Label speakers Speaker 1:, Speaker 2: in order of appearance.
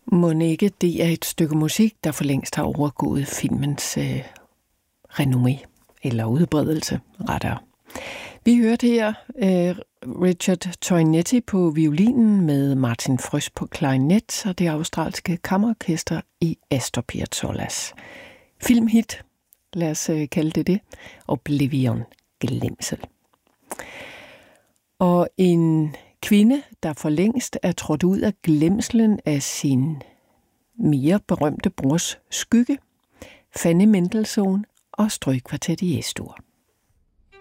Speaker 1: Mon ikke det er et stykke musik, der for længst har overgået filmens renommé, eller udbredelse, rettere. Vi hørte her Richard Toinette på violinen med Martin Frøs på klarinet og det australske kammerorkester i Astor Piazzollas filmhit, lad os kalde det, Oblivion, glemsel. Og en kvinde, der for længst er trådt ud af glemslen af sin mere berømte brors skygge, Fanny Mendelssohn og Strygkvartet i Es-dur.